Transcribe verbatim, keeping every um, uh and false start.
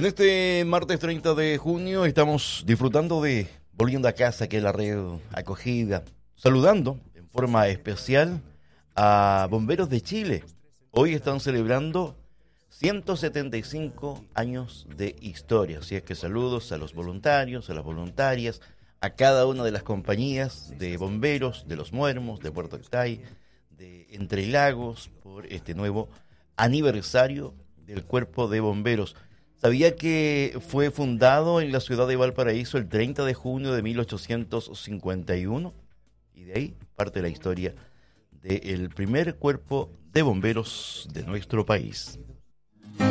En este martes treinta de junio estamos disfrutando de Volviendo a Casa, que es la red acogida, saludando en forma especial a Bomberos de Chile. Hoy están celebrando ciento setenta y cinco años de historia, así es que saludos a los voluntarios, a las voluntarias, a cada una de las compañías de bomberos de Los Muermos, de Puerto Octay, de Entre Lagos, por este nuevo aniversario del Cuerpo de Bomberos. ¿Sabía que fue fundado en la ciudad de Valparaíso el treinta de junio de mil ochocientos cincuenta y uno? Y de ahí parte la historia del primer cuerpo de bomberos de nuestro país.